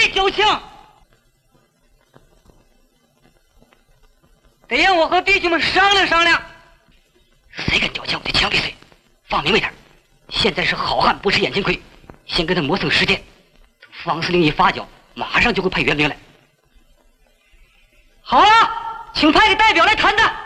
的交情，得让我和弟兄们商量商量。谁敢交枪，我就枪毙谁。放明白点，现在是好汉不吃眼前亏，先跟他磨蹭时间，等方司令一发脚，马上就会派援兵来。好了，请派个代表来谈谈。